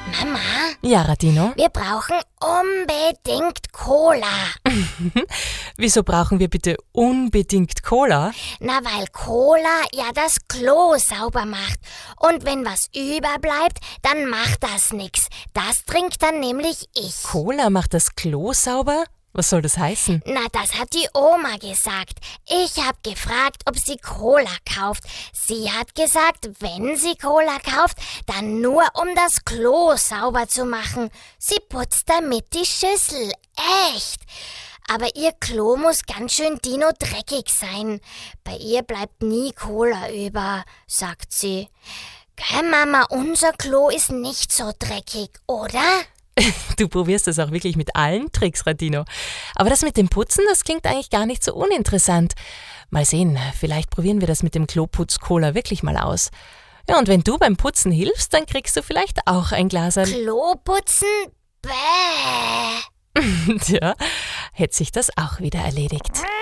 Mama? Ja, Radino? Wir brauchen unbedingt Cola. Wieso brauchen wir bitte unbedingt Cola? Na, weil Cola ja das Klo sauber macht. Und wenn was überbleibt, dann macht das nix. Das trinkt dann nämlich ich. Cola macht das Klo sauber? Was soll das heißen? Na, das hat die Oma gesagt. Ich hab gefragt, ob sie Cola kauft. Sie hat gesagt, wenn sie Cola kauft, dann nur um das Klo sauber zu machen. Sie putzt damit die Schüssel. Echt. Aber ihr Klo muss ganz schön dino-dreckig sein. Bei ihr bleibt nie Cola über, sagt sie. Gell, Mama, unser Klo ist nicht so dreckig, oder? Du probierst das auch wirklich mit allen Tricks, Radino. Aber das mit dem Putzen, das klingt eigentlich gar nicht so uninteressant. Mal sehen, vielleicht probieren wir das mit dem Kloputz-Cola wirklich mal aus. Ja, und wenn du beim Putzen hilfst, dann kriegst du vielleicht auch ein Glas an. Kloputzen? Bäh. Tja, hätte sich das auch wieder erledigt.